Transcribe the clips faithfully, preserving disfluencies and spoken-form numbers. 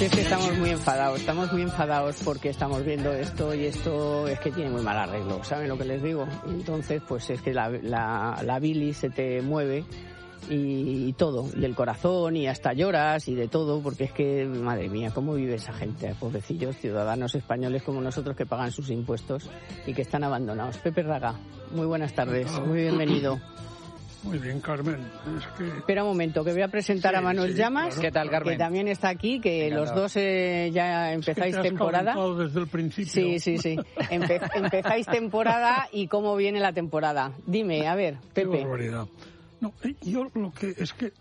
Sí, es que estamos muy enfadados, estamos muy enfadados porque estamos viendo esto y esto es que tiene muy mal arreglo, ¿saben lo que les digo? Entonces, pues es que la, la, la bilis se te mueve y, y todo, y el corazón y hasta lloras y de todo, porque es que, madre mía, ¿cómo vive esa gente? Pobrecillos ciudadanos españoles como nosotros que pagan sus impuestos y que están abandonados. Pepe Raga, muy buenas tardes, muy bienvenido. Muy bien, Carmen. Es que... Espera un momento, que voy a presentar sí, a Manuel sí, Llamas, claro, ¿qué tal, Carmen? Que también está aquí, que Encantado. Los dos eh, ya empezáis es que te has temporada. Desde el principio. Sí, sí, sí. Empe empezáis temporada y cómo viene la temporada. Dime, a ver, Pepe. Qué barbaridad. No, yo lo que es que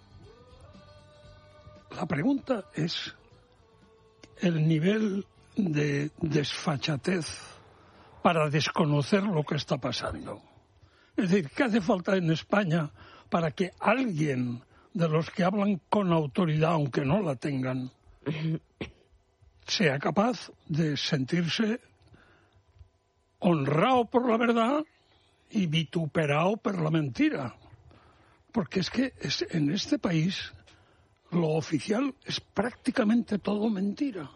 la pregunta es el nivel de desfachatez para desconocer lo que está pasando. Es decir, ¿qué hace falta en España para que alguien de los que hablan con autoridad, aunque no la tengan, sea capaz de sentirse honrado por la verdad y vituperado por la mentira? Porque es que es, en este país lo oficial es prácticamente todo mentira.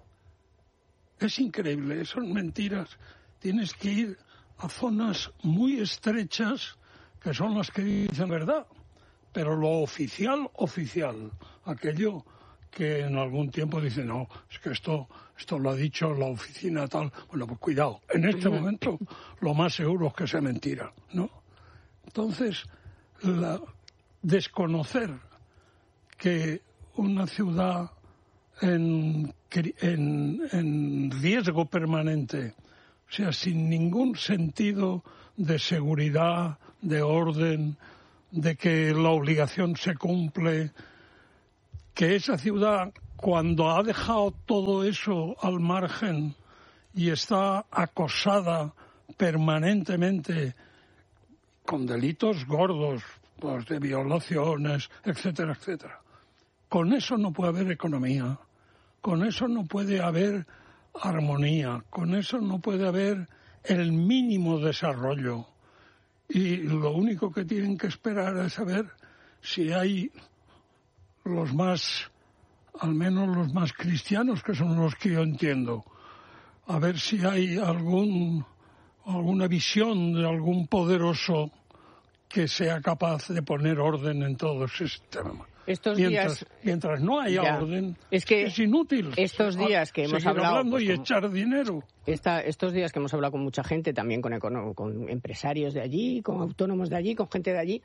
Es increíble, son mentiras. Tienes que ir a zonas muy estrechas que son las que dicen verdad, pero lo oficial, oficial, aquello que en algún tiempo dicen, no, es que esto, esto lo ha dicho la oficina tal, bueno, pues cuidado, en este momento lo más seguro es que sea mentira, ¿no? Entonces, la, desconocer que una ciudad en, en, en riesgo permanente, o sea, sin ningún sentido de seguridad, de orden, de que la obligación se cumple, que esa ciudad, cuando ha dejado todo eso al margen y está acosada permanentemente con delitos gordos, pues de violaciones, etcétera, etcétera. Con eso no puede haber economía, con eso no puede haber armonía, con eso no puede haber el mínimo desarrollo. Y lo único que tienen que esperar es saber si hay los más, al menos los más cristianos, que son los que yo entiendo, a ver si hay algún, alguna visión de algún poderoso que sea capaz de poner orden en todo ese sistema. Estos mientras, días, mientras no haya ya, orden, es, que es inútil. Estos días que hemos hablado hablando pues, y como, echar dinero. Esta, estos días que hemos hablado con mucha gente, también con, con empresarios de allí, con autónomos de allí, con gente de allí,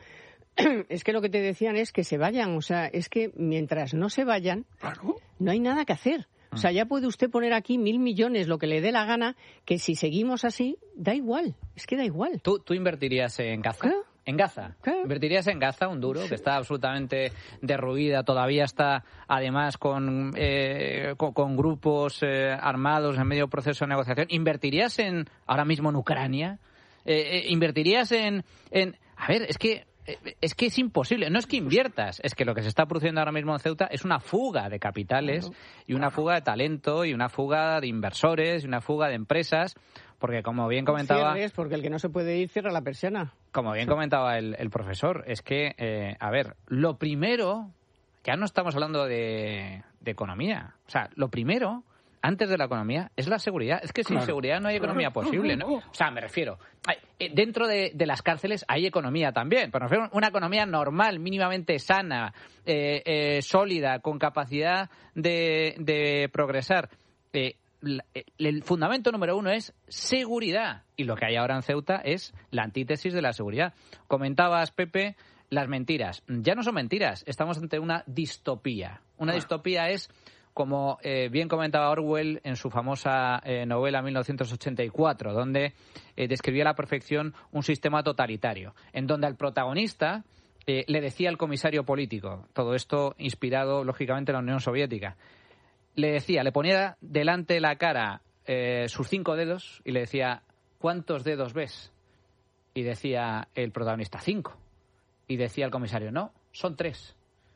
es que lo que te decían es que se vayan. O sea, es que mientras no se vayan, claro, no hay nada que hacer. O sea, ya puede usted poner aquí mil millones, lo que le dé la gana, que si seguimos así, da igual. Es que da igual. ¿Tú, tú invertirías en Gaza? ¿Qué? En Gaza. ¿Qué? ¿Invertirías en Gaza, un duro, que está absolutamente derruida, todavía está además con, eh, con, con grupos eh, armados en medio proceso de negociación? ¿Invertirías en ahora mismo en Ucrania? Eh, eh, ¿Invertirías en, en...? A ver, es que es que es imposible. No es que inviertas, es que lo que se está produciendo ahora mismo en Ceuta es una fuga de capitales y una fuga de talento y una fuga de inversores y una fuga de empresas. Porque como bien comentaba... Cierres, porque el que no se puede ir cierra la persiana. Como bien comentaba el, el profesor, es que, eh, a ver, lo primero, ya no estamos hablando de, de economía, o sea, lo primero, antes de la economía, es la seguridad. Es que sin claro, seguridad no hay economía claro, posible, ¿no? O sea, me refiero, hay, eh, dentro de, de las cárceles hay economía también, pero me refiero a una economía normal, mínimamente sana, eh, eh, sólida, con capacidad de, de progresar. Eh, El fundamento número uno es seguridad, y lo que hay ahora en Ceuta es la antítesis de la seguridad. Comentabas, Pepe, las mentiras. Ya no son mentiras, estamos ante una distopía. Una distopía es, como eh, bien comentaba Orwell en su famosa eh, novela mil novecientos ochenta y cuatro, donde eh, describía a la perfección un sistema totalitario, en donde al protagonista eh, le decía al comisario político, todo esto inspirado, lógicamente, en la Unión Soviética, le decía, le ponía delante la cara eh, sus cinco dedos y le decía, ¿cuántos dedos ves? Y decía el protagonista, cinco. Y decía el comisario, no, son tres.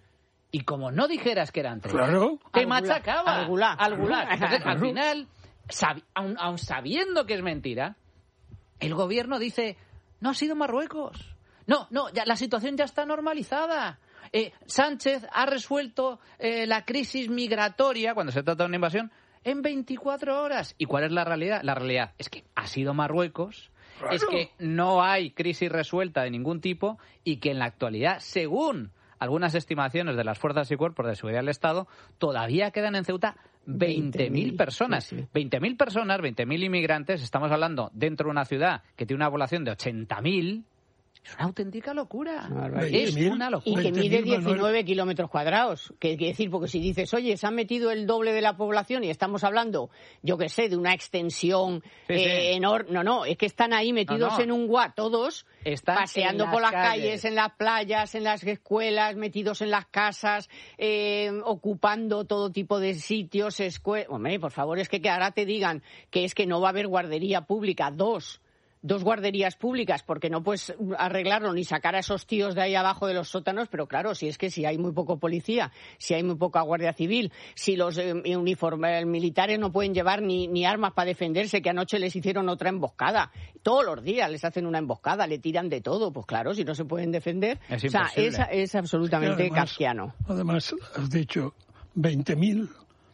Y como no dijeras que eran tres, claro, te al machacaba. Al gulag. Al gulag. Entonces, al final, sab- aun, aun sabiendo que es mentira, el gobierno dice, no ha sido Marruecos. No, no, ya, la situación ya está normalizada. Eh, Sánchez ha resuelto eh, la crisis migratoria, cuando se trata de una invasión, en veinticuatro horas. ¿Y cuál es la realidad? La realidad es que ha sido Marruecos, claro. Es que no hay crisis resuelta de ningún tipo y que en la actualidad, según algunas estimaciones de las fuerzas y cuerpos de seguridad del Estado, todavía quedan en Ceuta veinte mil personas. Sí, sí. veinte mil personas, veinte mil inmigrantes. Estamos hablando dentro de una ciudad que tiene una población de ochenta mil. Es una auténtica locura. Es una locura. Y que mide diecinueve kilómetros cuadrados. Que quiere decir, porque si dices, oye, se han metido el doble de la población y estamos hablando, yo qué sé, de una extensión sí, eh, sí. enorme. No, no, es que están ahí metidos no, no. en un guá todos, están paseando por las calles. calles, en las playas, en las escuelas, metidos en las casas, eh, ocupando todo tipo de sitios, escuelas. Hombre, por favor, es que, que ahora te digan que es que no va a haber guardería pública, dos. dos guarderías públicas, porque no puedes arreglarlo ni sacar a esos tíos de ahí abajo de los sótanos, pero claro, si es que si hay muy poco policía, si hay muy poca guardia civil, si los eh, uniformes militares no pueden llevar ni, ni armas para defenderse, que anoche les hicieron otra emboscada, todos los días les hacen una emboscada, le tiran de todo, pues claro, si no se pueden defender, es o sea, es, es absolutamente kafkiano. Además, has dicho veinte mil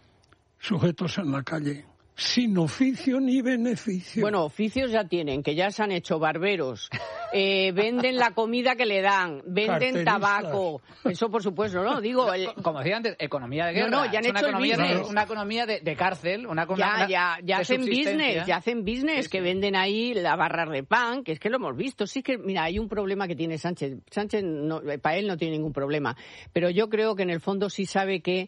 sujetos en la calle. Sin oficio ni beneficio. Bueno, oficios ya tienen, que ya se han hecho barberos, eh, venden la comida que le dan, venden tabaco, eso por supuesto, ¿no? Digo, el... como decía antes, economía de guerra. No, no, ya han es hecho una el business. De, una economía de, de cárcel, una Ya, ya, ya hacen business, ya hacen business, sí, que sí. venden ahí la barra de pan, que es que lo hemos visto. Sí que, mira, hay un problema que tiene Sánchez. Sánchez, no, para él no tiene ningún problema, pero yo creo que en el fondo sí sabe que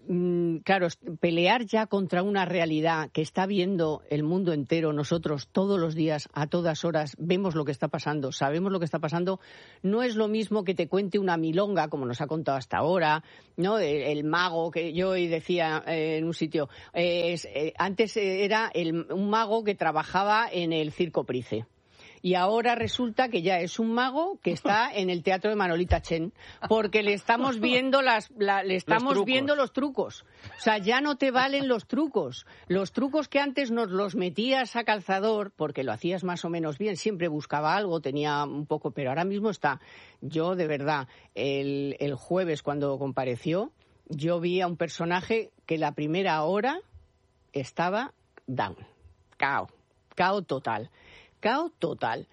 claro, pelear ya contra una realidad que está viendo el mundo entero, nosotros todos los días, a todas horas, vemos lo que está pasando, sabemos lo que está pasando, no es lo mismo que te cuente una milonga, como nos ha contado hasta ahora, ¿no? El, el mago, que yo hoy decía eh, en un sitio, eh, es, eh, antes era el, un mago que trabajaba en el Circo Price. Y ahora resulta que ya es un mago que está en el teatro de Manolita Chen, porque le estamos viendo las, la, le estamos los viendo los trucos. O sea, ya no te valen los trucos. Los trucos que antes nos los metías a calzador, porque lo hacías más o menos bien, siempre buscaba algo, tenía un poco, pero ahora mismo está. Yo, de verdad, el, el jueves cuando compareció, yo vi a un personaje que la primera hora estaba down, cao, cao total. Cao total.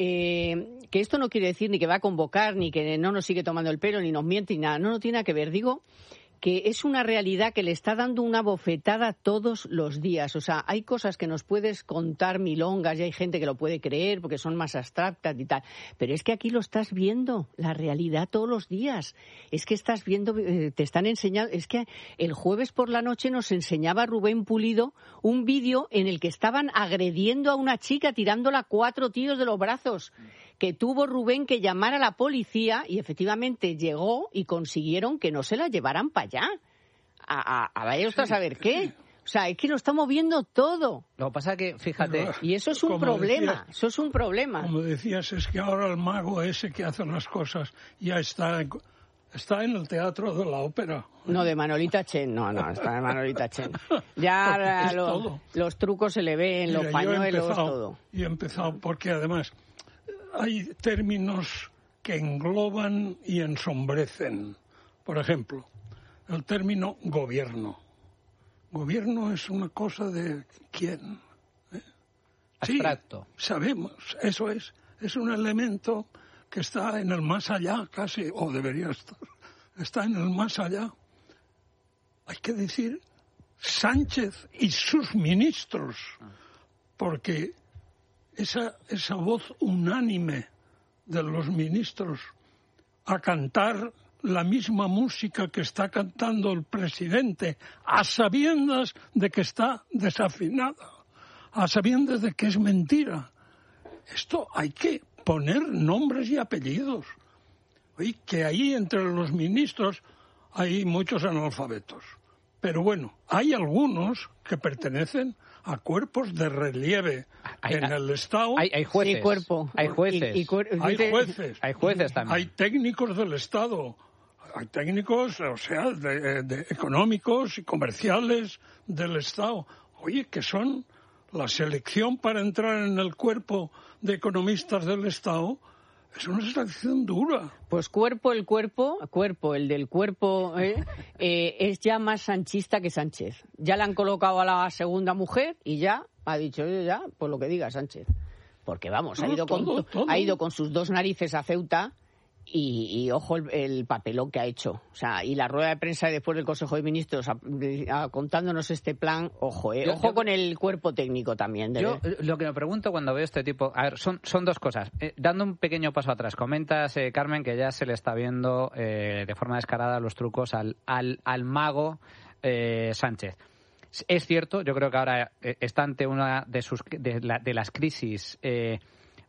Eh, que esto no quiere decir ni que va a convocar, ni que no nos sigue tomando el pelo, ni nos miente, ni nada. No, no tiene nada que ver. Digo que es una realidad que le está dando una bofetada todos los días. O sea, hay cosas que nos puedes contar milongas y hay gente que lo puede creer porque son más abstractas y tal. Pero es que aquí lo estás viendo, la realidad todos los días. Es que estás viendo, eh, te están enseñando... Es que el jueves por la noche nos enseñaba Rubén Pulido un vídeo en el que estaban agrediendo a una chica, tirándola cuatro tíos de los brazos, que tuvo Rubén que llamar a la policía y efectivamente llegó y consiguieron que no se la llevaran para allá. A, a, a vaya usted a saber qué. O sea, es que lo estamos viendo todo. Lo que pasa es que, fíjate... Y eso es un como problema, decías, eso es un problema. Como decías, es que ahora el mago ese que hace las cosas ya está... En... Está en el Teatro de la Ópera. No, de Manolita Chen, no, no, está de Manolita Chen. Ya lo, los trucos se le ven, Mira, los pañuelos, yo empezado, todo. Y he empezado porque además hay términos que engloban y ensombrecen. Por ejemplo, el término gobierno. Gobierno es una cosa de ¿quién? ¿Eh? Abstracto. Sí, sabemos, eso es. Es un elemento... que está en el más allá, casi, o debería estar, está en el más allá. Hay que decir Sánchez y sus ministros, porque esa, esa voz unánime de los ministros a cantar la misma música que está cantando el presidente, a sabiendas de que está desafinada, a sabiendas de que es mentira. Esto hay que poner nombres y apellidos. Oye, que ahí entre los ministros hay muchos analfabetos. Pero bueno, hay algunos que pertenecen a cuerpos de relieve hay, en el Estado. Hay, hay jueces. Sí, cuerpo. Hay jueces. Y, y cuer... Hay jueces. Hay jueces también. Hay técnicos del Estado. Hay técnicos, o sea, de, de económicos y comerciales del Estado. Oye, que son la selección para entrar en el cuerpo de economistas del Estado Es una extracción dura. Pues cuerpo, el cuerpo, cuerpo, el del cuerpo, ¿eh? Eh, es ya más sanchista que Sánchez. Ya le han colocado a la segunda mujer y ya ha dicho yo ya, pues lo que diga Sánchez. Porque vamos, no, ha, ido todo, con, todo. ha ido con sus dos narices a Ceuta y, y ojo el, el papelón que ha hecho. O sea, y la rueda de prensa después del Consejo de Ministros a, a, contándonos este plan, ojo, eh, yo, ojo yo, con el cuerpo técnico también. De... Yo lo que me pregunto cuando veo este tipo, a ver, son, son dos cosas. Eh, dando un pequeño paso atrás, comentas, eh, Carmen, que ya se le está viendo eh, de forma descarada los trucos al, al, al mago eh, Sánchez. Es cierto, yo creo que ahora eh, está ante una de sus de, la, de las crisis eh,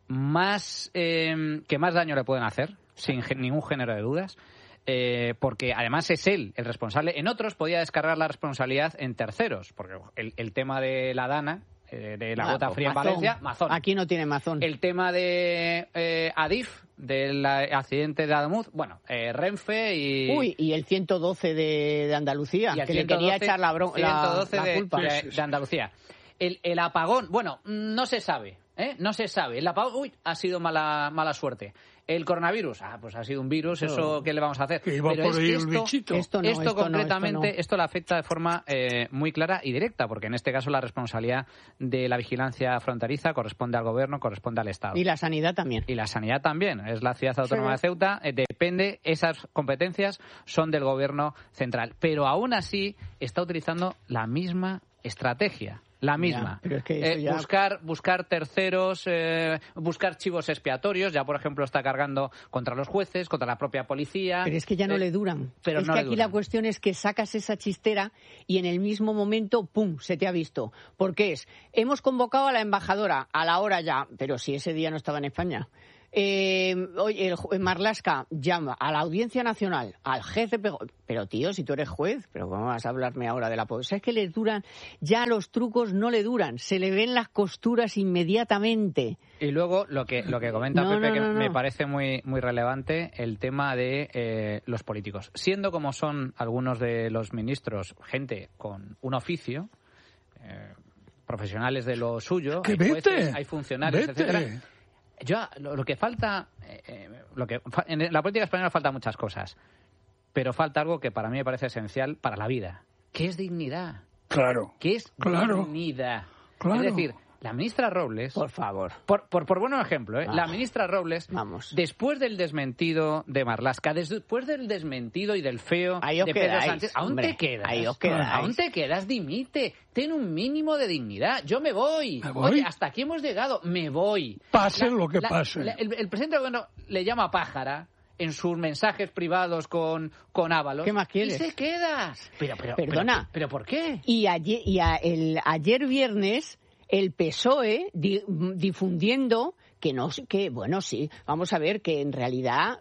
más eh, que más daño le pueden hacer, sin ningún género de dudas, eh, porque además es él el responsable. En otros podía descargar la responsabilidad en terceros, porque el, el tema de la Dana, eh, de la ah, gota fría en Valencia, mazón. Aquí no tiene mazón. El tema de eh, Adif, del accidente de Ademuz, bueno, eh, Renfe y... Uy, y el ciento doce de, de Andalucía, que le quería echar la, bron- la, la de, culpa. De, de Andalucía. El, el apagón, bueno, no se sabe, ¿eh? No se sabe. El apagón, uy, ha sido mala mala suerte. El coronavirus, ah, pues ha sido un virus, Claro. ¿eso qué le vamos a hacer? Que iba Pero por es ahí que el esto, bichito. Esto, no, esto, esto concretamente, no, esto, no. esto le afecta de forma eh, muy clara y directa, porque en este caso la responsabilidad de la vigilancia fronteriza corresponde al gobierno, corresponde al Estado. Y la sanidad también. Y la sanidad también. Es la ciudad autónoma Sí. de Ceuta. Eh, depende, esas competencias son del gobierno central. Pero aún así está utilizando la misma estrategia. La misma. Ya, pero es que eso eh, ya... buscar, buscar terceros, eh, buscar chivos expiatorios. Ya, por ejemplo, está cargando contra los jueces, contra la propia policía. Pero es que ya no eh, le duran. Pero es no que le aquí duran. la cuestión es que sacas esa chistera y en el mismo momento, ¡pum!, se te ha visto. Porque es, hemos convocado a la embajadora a la hora ya, pero si ese día no estaba en España. Eh, oye, el, el Marlaska llama a la Audiencia Nacional, al jefe, pero tío, si tú eres juez, pero ¿cómo vas a hablarme ahora de la pobreza? Es que les duran, ya los trucos no le duran, se le ven las costuras inmediatamente. Y luego lo que lo que comenta No, Pepe, no, que no, no. me parece muy muy relevante, el tema de eh, los políticos. Siendo como son algunos de los ministros, gente con un oficio, eh, profesionales de lo suyo, Que hay vete, jueces, hay funcionarios, vete. etcétera. Yo, lo, lo que falta, eh, lo que fa- en la política española falta muchas cosas, pero falta algo que para mí me parece esencial para la vida, que es dignidad, Claro. que es Claro. dignidad. Claro. Es decir, la ministra Robles, Por favor. por, por, por buen ejemplo, ¿eh? Ah. la ministra Robles, Vamos. después del desmentido de Marlaska, después del desmentido y del feo Ahí os de Pedro quedáis, Sánchez, aún hombre, te quedas, ahí os quedáis. aún te quedas, dimite, ten un mínimo de dignidad, yo me voy, ¿Me voy? oye, hasta aquí hemos llegado, me voy. Pase lo que pase. la- el, el presidente del gobierno le llama pájara en sus mensajes privados con, con Ábalos. ¿Qué más quieres? Y se queda. Pero, pero, Perdona. Pero, pero ¿por qué? Y ayer, y a- el, ayer viernes el P S O E di- difundiendo que no, que bueno, sí, vamos a ver que en realidad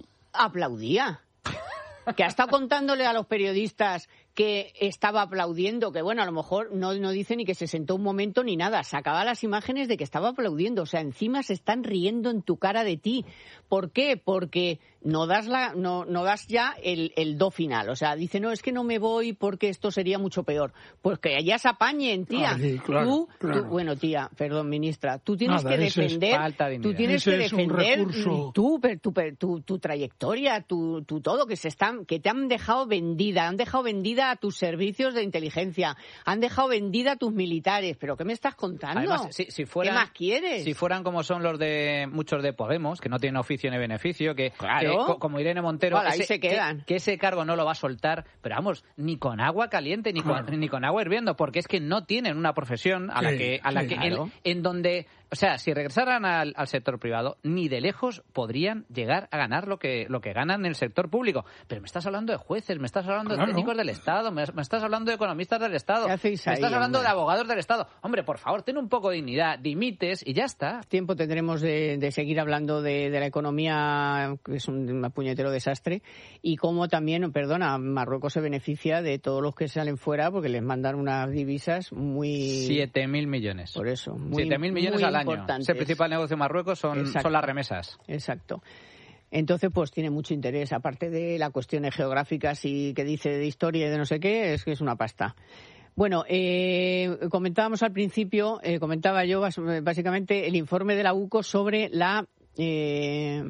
aplaudía. Que ha estado contándole a los periodistas que estaba aplaudiendo, que bueno, a lo mejor no, no dice ni que se sentó un momento ni nada, sacaba las imágenes de que estaba aplaudiendo, o sea, encima se están riendo en tu cara de ti. ¿Por qué? Porque no das la, no, no das ya el, el do final, o sea, dice, no, es que no me voy porque esto sería mucho peor. Pues que allá se apañen, tía. Ah, sí, claro, tú, claro. tú- bueno, tía, perdón, ministra, tú tienes Nada, que ese es defender, falta de tú dignidad. tienes Ese que es un defender recurso. tú, per- tu, per- tu, tu trayectoria, tu, tu todo, que se están, que te han dejado vendida, han dejado vendida a tus servicios de inteligencia, han dejado vendida a tus militares, pero ¿qué me estás contando? Además, si, si fueran, ¿Qué más quieres? Si fueran como son los de muchos de Podemos, que no tienen oficio ni beneficio, que, Claro. que co- como Irene Montero, Vale, ahí ese, se quedan. Que, que ese cargo no lo va a soltar, pero vamos, ni con agua caliente, ni, Claro. con, ni con agua hirviendo, porque es que no tienen una profesión a la Sí, que, a la sí, que claro. en, en donde, o sea, si regresaran al, al sector privado, ni de lejos podrían llegar a ganar lo que, lo que ganan en el sector público. Pero me estás hablando de jueces, me estás hablando Claro. de técnicos del Estado, me, me estás hablando de economistas del Estado, ¿Qué me hacéis ahí, estás hablando hombre? de abogados del Estado. Hombre, por favor, ten un poco de dignidad, dimites y ya está. Tiempo tendremos de, de seguir hablando de, de la economía, que es un, un puñetero desastre, y cómo también, perdona, Marruecos se beneficia de todos los que salen fuera porque les mandan unas divisas muy... Siete mil millones. Por eso, muy Siete mil millones muy al año. importantes. Ese principal negocio de Marruecos son, Exacto. son las remesas. Exacto. Entonces, pues tiene mucho interés, aparte de las cuestiones geográficas y que dice de historia y de no sé qué, es que es una pasta. Bueno, eh, comentábamos al principio, eh, comentaba yo bas- básicamente el informe de la U C O sobre la eh,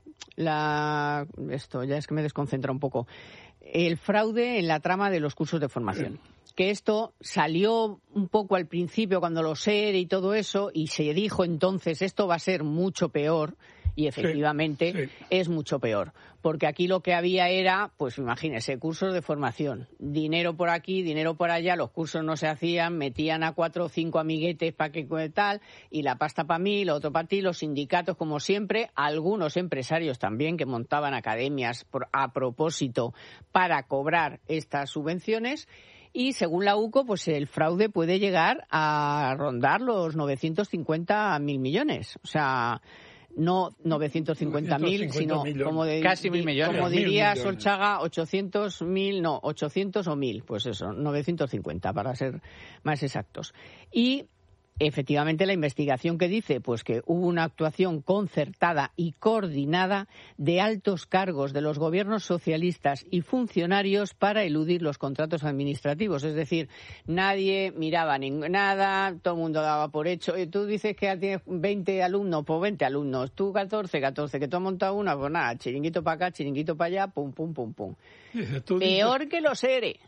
la, esto ya es que me desconcentra un poco, el fraude en la trama de los cursos de formación. Que esto salió un poco al principio cuando los E R E y todo eso, y se dijo entonces esto va a ser mucho peor, y efectivamente sí, sí. es mucho peor. Porque aquí lo que había era, pues imagínese, cursos de formación, dinero por aquí, dinero por allá, los cursos no se hacían, metían a cuatro o cinco amiguetes para que tal, y la pasta para mí, lo otro para ti, los sindicatos como siempre, algunos empresarios también que montaban academias por, a propósito para cobrar estas subvenciones. Y según la U C O, pues el fraude puede llegar a rondar los novecientos cincuenta mil millones. O sea, no novecientos cincuenta mil, sino como de, casi mil millones. Como diría Solchaga, ochocientos mil, no, ochocientos o mil, pues eso, novecientos cincuenta para ser más exactos. Y efectivamente, la investigación que dice pues que hubo una actuación concertada y coordinada de altos cargos de los gobiernos socialistas y funcionarios para eludir los contratos administrativos. Es decir, nadie miraba nada, todo el mundo daba por hecho. Y tú dices que tienes veinte alumnos, pues veinte alumnos. Tú catorce, catorce, que tú has montado una, pues nada, chiringuito para acá, chiringuito para allá, pum, pum, pum, pum. Dice, tú Peor dices... que los E R E.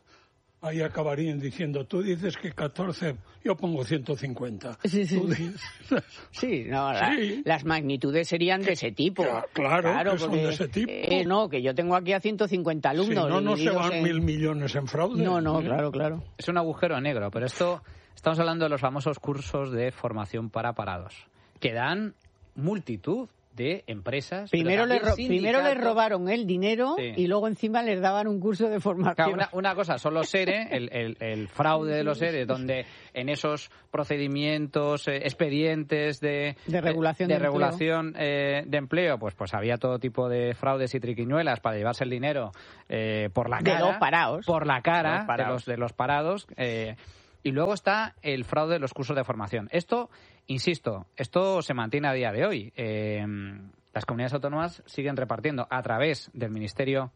Ahí acabarían diciendo, tú dices que catorce, yo pongo ciento cincuenta. Sí, sí, dices... sí, no, la, sí. Las magnitudes serían de ese tipo. Claro, claro que porque, son de ese tipo. Eh, no, que yo tengo aquí a ciento cincuenta alumnos. Si no, no se van en... mil millones en fraude. No, no, claro, claro. Es un agujero negro, pero esto, estamos hablando de los famosos cursos de formación para parados, que dan multitud de empresas. Primero, le ro- primero les robaron el dinero sí. y luego encima les daban un curso de formación. Claro, una, una cosa son los E R E, el, el, el fraude de los E R E, donde en esos procedimientos, eh, expedientes de, de regulación, de, de, de, regulación eh, de empleo, pues, pues había todo tipo de fraudes y triquiñuelas para llevarse el dinero eh, por la cara. De los parados. Por la cara los parados. de, los, de los parados. Eh, y luego está el fraude de los cursos de formación. Esto, insisto, esto se mantiene a día de hoy. Eh, las comunidades autónomas siguen repartiendo a través del Ministerio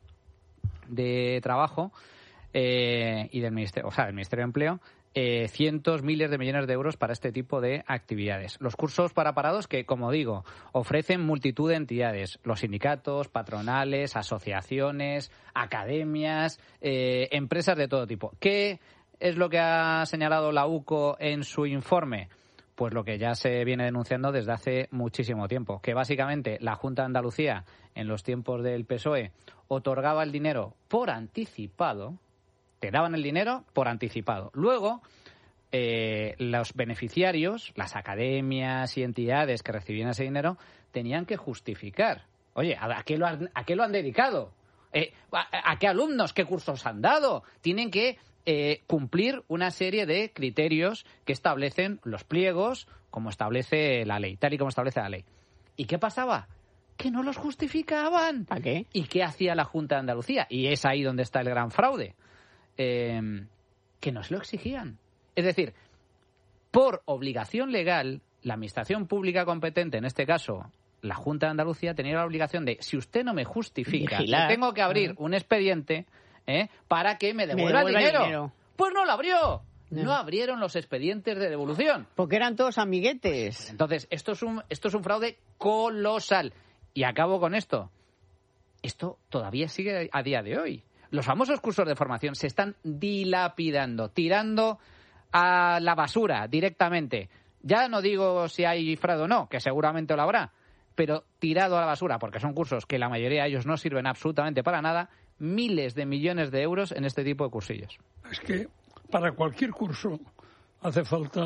de Trabajo eh, y del Ministerio, o sea, del Ministerio de Empleo, eh, cientos, miles de millones de euros para este tipo de actividades. Los cursos para parados que, como digo, ofrecen multitud de entidades, los sindicatos, patronales, asociaciones, academias, eh, empresas de todo tipo. ¿Qué es lo que ha señalado la U C O en su informe? Pues lo que ya se viene denunciando desde hace muchísimo tiempo, que básicamente la Junta de Andalucía, en los tiempos del P S O E, otorgaba el dinero por anticipado, te daban el dinero por anticipado. Luego, eh, los beneficiarios, las academias y entidades que recibían ese dinero, tenían que justificar. Oye, ¿a qué lo han, a qué lo han dedicado? Eh, ¿a, ¿A qué alumnos? ¿Qué cursos han dado? Tienen que Eh, cumplir una serie de criterios que establecen los pliegos, como establece la ley, tal y como establece la ley. ¿Y qué pasaba? Que no los justificaban. ¿Para qué? ¿Y qué hacía la Junta de Andalucía? Y es ahí donde está el gran fraude. Eh, que no se lo exigían. Es decir, por obligación legal, la administración pública competente, en este caso la Junta de Andalucía, tenía la obligación de, si usted no me justifica, vigilar, que tengo que abrir uh-huh. un expediente ¿Eh? para que me devuelva, me devuelva el, dinero. el dinero. Pues no lo abrió. No. no abrieron los expedientes de devolución. Porque eran todos amiguetes. Entonces, esto es un, esto es un fraude colosal. Y acabo con esto. Esto todavía sigue a día de hoy. Los famosos cursos de formación se están dilapidando, tirando a la basura directamente. Ya no digo si hay fraude o no, que seguramente lo habrá, pero tirado a la basura, porque son cursos que la mayoría de ellos no sirven absolutamente para nada. Miles de millones de euros en este tipo de cursillos. Es que para cualquier curso hace falta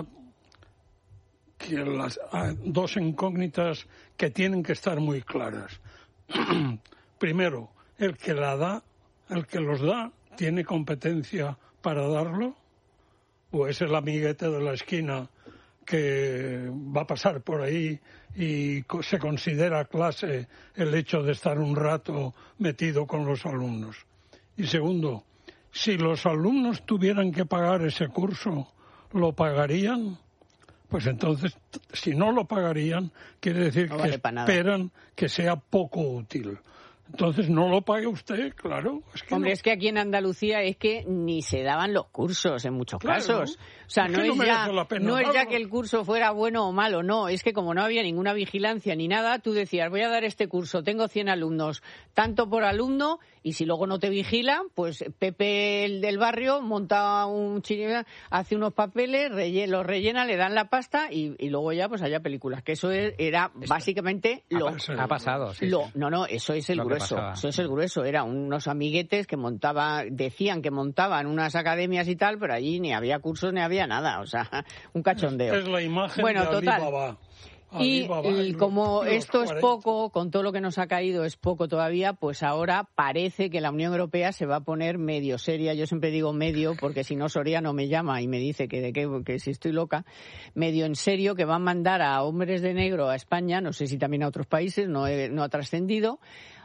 que las dos incógnitas que tienen que estar muy claras. Primero, el que la da, el que los da, ¿tiene competencia para darlo? ¿O es el amiguete de la esquina que va a pasar por ahí y se considera clase el hecho de estar un rato metido con los alumnos? Y segundo, si los alumnos tuvieran que pagar ese curso, ¿lo pagarían? Pues entonces, si no lo pagarían, quiere decir no que vale esperan que sea poco útil. Entonces no lo pague usted, claro. Es que Hombre, no. es que aquí en Andalucía es que ni se daban los cursos en muchos Claro, casos. O sea, es no, que no es, merece ya, la pena no es ya darlo. que el curso fuera bueno o malo, no. Es que como no había ninguna vigilancia ni nada, tú decías, voy a dar este curso, tengo cien alumnos, tanto por alumno, y si luego no te vigilan, pues Pepe el del barrio monta un chirigüeño, hace unos papeles, relle, los rellena, le dan la pasta y, y luego ya pues haya películas. Que eso es, era básicamente ha, lo... Ha pasado, sí, lo sí. No, no, eso es el Lo que grueso. pasaba. Eso es el grueso. Eran unos amiguetes que montaban, decían que montaban unas academias y tal, pero allí ni había cursos ni había nada. O sea, un cachondeo. Es la imagen Bueno, de total. Alibaba. Y Alibaba, el- los- como los esto es cuarenta. poco, con todo lo que nos ha caído es poco todavía, pues ahora parece que la Unión Europea se va a poner medio seria. Yo siempre digo medio porque si no Soriano me llama y me dice que de qué, que si estoy loca, medio en serio, que va a mandar a hombres de negro a España, no sé si también a otros países, no, he- no ha trascendido,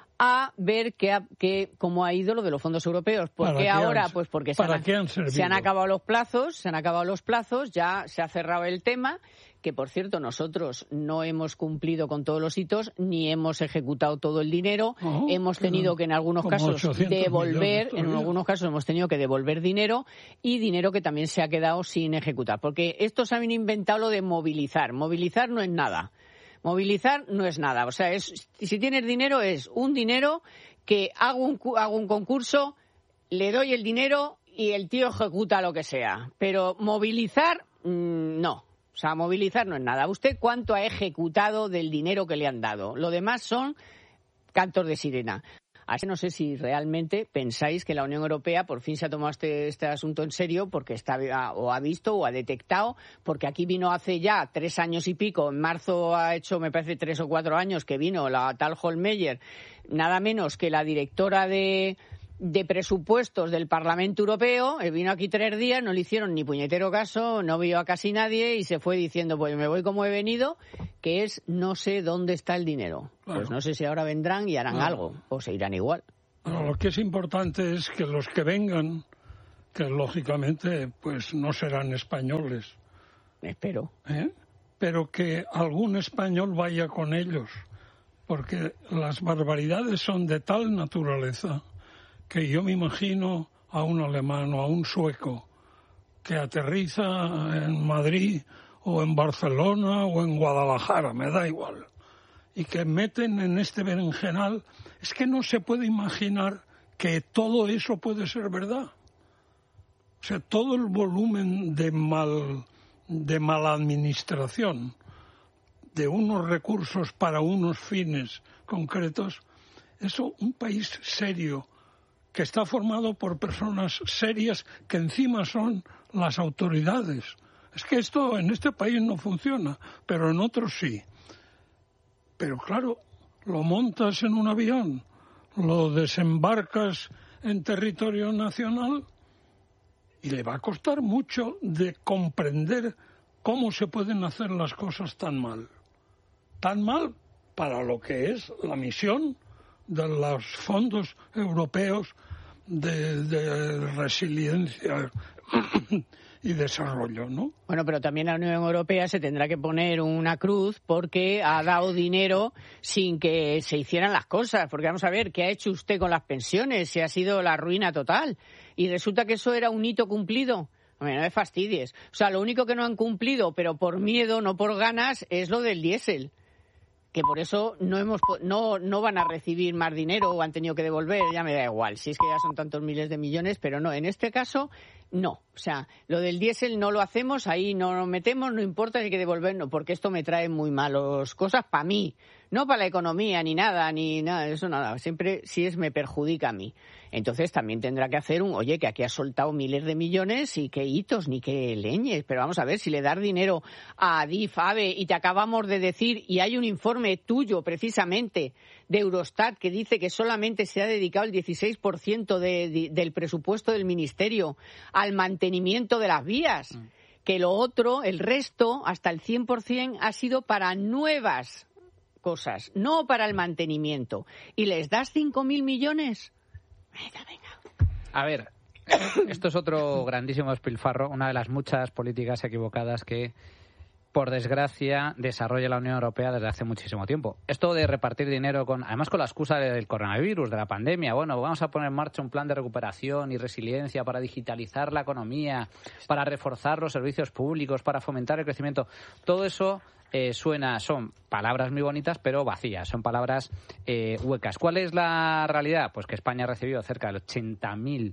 a ver qué ha- qué- cómo ha ido lo de los fondos europeos. ¿Por ¿Para qué qué ahora? han- Pues porque se para han, qué han servido? se han acabado los plazos, se han acabado los plazos, ya se ha cerrado el tema, que por cierto nosotros no hemos cumplido con todos los hitos, ni hemos ejecutado todo el dinero, Oh, hemos tenido que en algunos como casos ochocientos devolver, millones en todavía. algunos casos hemos tenido que devolver dinero y dinero que también se ha quedado sin ejecutar, porque estos han inventado lo de movilizar, movilizar no es nada. Movilizar no es nada, o sea, es, si tienes dinero es un dinero que hago un, cu- hago un concurso, le doy el dinero y el tío ejecuta lo que sea. Pero movilizar, mmm, no. O sea, movilizar no es nada. ¿Usted cuánto ha ejecutado del dinero que le han dado? Lo demás son cantos de sirena. Así no sé si realmente pensáis que la Unión Europea por fin se ha tomado este, este asunto en serio porque está o ha visto o ha detectado, porque aquí vino hace ya tres años y pico, en marzo ha hecho, me parece, tres o cuatro años que vino la tal Hohlmeier, nada menos que la directora de, de presupuestos del Parlamento Europeo, eh, vino aquí tres días, no le hicieron ni puñetero caso, no vio a casi nadie y se fue diciendo, pues me voy como he venido, que es no sé dónde está el dinero. Claro. Pues no sé si ahora vendrán y harán Claro. algo, o se irán igual. Bueno, lo que es importante es que los que vengan, que lógicamente pues no serán españoles, Espero. ¿eh? pero que algún español vaya con ellos, porque las barbaridades son de tal naturaleza que yo me imagino a un alemán o a un sueco que aterriza en Madrid o en Barcelona o en Guadalajara, me da igual, y que meten en este berenjenal. Es que no se puede imaginar que todo eso puede ser verdad. O sea, todo el volumen de mal, de mala administración, de unos recursos para unos fines concretos, eso, un país serio, que está formado por personas serias que encima son las autoridades. Es que esto en este país no funciona, pero en otros sí. Pero claro, lo montas en un avión, lo desembarcas en territorio nacional y le va a costar mucho de comprender cómo se pueden hacer las cosas tan mal. Tan mal para lo que es la misión de los fondos europeos de, de resiliencia y desarrollo, ¿no? Bueno, pero también la Unión Europea se tendrá que poner una cruz porque ha dado dinero sin que se hicieran las cosas. Porque vamos a ver, ¿qué ha hecho usted con las pensiones? Si ha sido la ruina total. Y resulta que eso era un hito cumplido. Hombre, no me fastidies. O sea, lo único que no han cumplido, pero por miedo, no por ganas, es lo del diésel. Que por eso no hemos no no van a recibir más dinero o han tenido que devolver, ya me da igual, si es que ya son tantos miles de millones, pero no, en este caso no, o sea, lo del diésel no lo hacemos, ahí no nos metemos, no importa si hay que devolvernos, porque esto me trae muy malas cosas para mí, no para la economía ni nada, ni nada, eso nada, siempre si es me perjudica a mí. Entonces también tendrá que hacer un, oye, que aquí has soltado miles de millones y qué hitos, ni qué leñes, pero vamos a ver, si le das dinero a Adif, AVE, y te acabamos de decir, y hay un informe tuyo precisamente de Eurostat que dice que solamente se ha dedicado el dieciséis por ciento de, de, del presupuesto del Ministerio al mantenimiento de las vías, mm. que lo otro, el resto, hasta el cien por ciento, ha sido para nuevas cosas, no para el mantenimiento. ¿Y les das cinco mil millones? Venga, venga. A ver, esto es otro grandísimo despilfarro, una de las muchas políticas equivocadas que por desgracia, desarrolla la Unión Europea desde hace muchísimo tiempo. Esto de repartir dinero, con además con la excusa del coronavirus, de la pandemia, bueno, vamos a poner en marcha un plan de recuperación y resiliencia para digitalizar la economía, para reforzar los servicios públicos, para fomentar el crecimiento. Todo eso eh, suena, son palabras muy bonitas, pero vacías, son palabras eh, huecas. ¿Cuál es la realidad? Pues que España ha recibido cerca de ochenta mil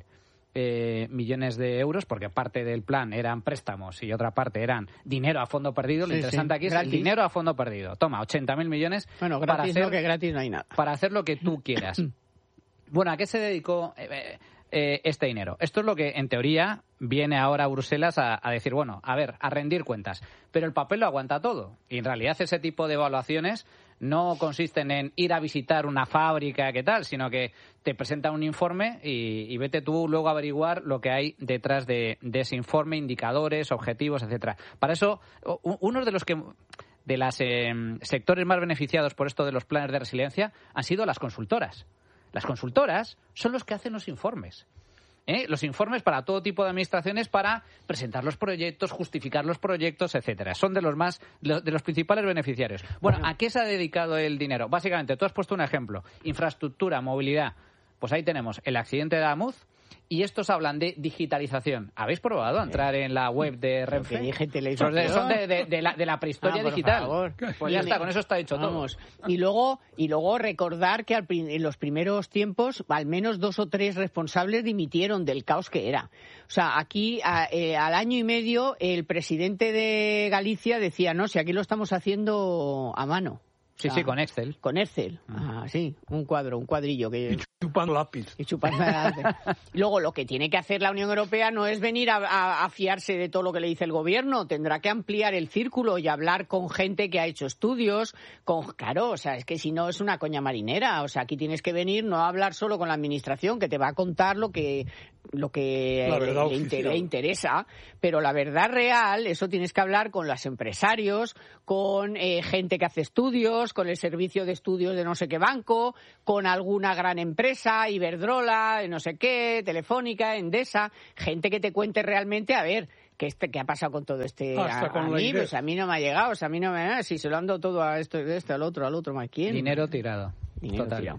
Eh, millones de euros, porque parte del plan eran préstamos y otra parte eran dinero a fondo perdido. Lo sí, interesante sí, aquí gratis. es el dinero a fondo perdido. Toma, ochenta mil millones bueno, gratis para hacer, no, que gratis no hay nada. para hacer lo que tú quieras. Bueno, ¿a qué se dedicó eh, eh, este dinero? Esto es lo que, en teoría, viene ahora a Bruselas a, a decir, bueno, a ver, a rendir cuentas. Pero el papel lo aguanta todo. Y en realidad ese tipo de evaluaciones no consisten en ir a visitar una fábrica, ¿qué tal? Sino que te presentan un informe y, y vete tú luego a averiguar lo que hay detrás de, de ese informe, indicadores, objetivos, etcétera. Para eso, uno de los que de los eh, sectores más beneficiados por esto de los planes de resiliencia han sido las consultoras. Las consultoras son los que hacen los informes. ¿Eh? Los informes para todo tipo de administraciones para presentar los proyectos, justificar los proyectos, etcétera. Son de los más de los principales beneficiarios. Bueno, ¿a qué se ha dedicado el dinero? Básicamente, tú has puesto un ejemplo: infraestructura, movilidad. Pues ahí tenemos el accidente de Amuz. Y estos hablan de digitalización. ¿Habéis probado entrar en la web de Renfe? Que dije Son de, son de, de, de, la, de la prehistoria ah, digital. Favor. Pues ya está, con eso está dicho Vamos. todo. Y luego, y luego recordar que al, en los primeros tiempos al menos dos o tres responsables dimitieron del caos que era. O sea, aquí a, eh, al año y medio el presidente de Galicia decía, no, si aquí lo estamos haciendo a mano. Sí, O sea, sí, con Excel. Con Excel, ah, sí, un cuadro, un cuadrillo. Que... Y chupan lápiz. Y chupando Luego, lo que tiene que hacer la Unión Europea no es venir a, a, a fiarse de todo lo que le dice el gobierno. Tendrá que ampliar el círculo y hablar con gente que ha hecho estudios. Con Claro, o sea, es que si no es una coña marinera. O sea, aquí tienes que venir no a hablar solo con la administración, que te va a contar lo que lo que le, le, inter, le interesa. Pero la verdad real, eso tienes que hablar con los empresarios, con eh, gente que hace estudios, con el servicio de estudios de no sé qué banco, con alguna gran empresa, Iberdrola, no sé qué, Telefónica, Endesa, gente que te cuente realmente, a ver, ¿qué, este, qué ha pasado con todo este? Hasta a, con a la mí, idea. pues a mí no me ha llegado, o sea, a mí no me ha, si se lo han dado todo a esto, a esto, al otro, al otro, ¿más quién? Dinero tirado. Dinero Total. tirado.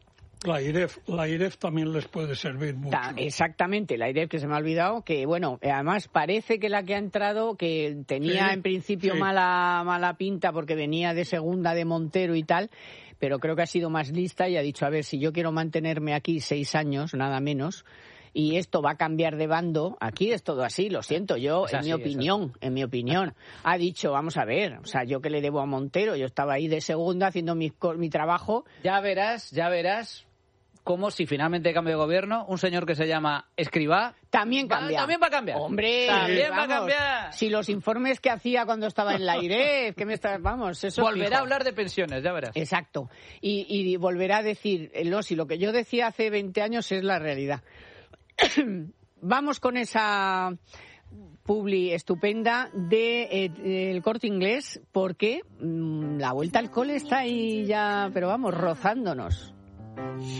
La I R E F, la I R E F también les puede servir mucho. Ta, exactamente, la I R E F que se me ha olvidado, que bueno, además parece que la que ha entrado, que tenía Sí, en principio sí. mala mala pinta porque venía de segunda de Montero y tal, pero creo que ha sido más lista y ha dicho, a ver, si yo quiero mantenerme aquí seis años, nada menos, y esto va a cambiar de bando, aquí es todo así, lo siento, yo, Es en así, mi es opinión, en mi opinión, ha dicho, vamos a ver, o sea, yo que le debo a Montero, yo estaba ahí de segunda haciendo mi, mi trabajo. Ya verás, ya verás cómo si finalmente cambia de gobierno, un señor que se llama Escrivá También va- cambia. también va a cambiar. Hombre, También va a vamos, cambiar. Si los informes que hacía cuando estaba en la I R E F, que me está, vamos, eso Volverá fijo. a hablar de pensiones, ya verás. Exacto. Y, y volverá a decir, eh, no, si lo que yo decía hace veinte años es la realidad. Vamos con esa publi estupenda de eh, el Corte Inglés, porque mmm, la vuelta al cole está ahí ya, pero vamos, rozándonos.